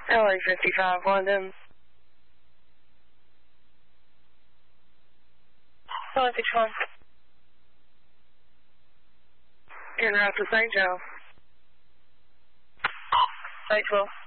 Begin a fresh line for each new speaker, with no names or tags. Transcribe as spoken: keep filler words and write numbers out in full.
L A fifty-five, London. L A fifty-one. En route to Saint Joe. Statesville.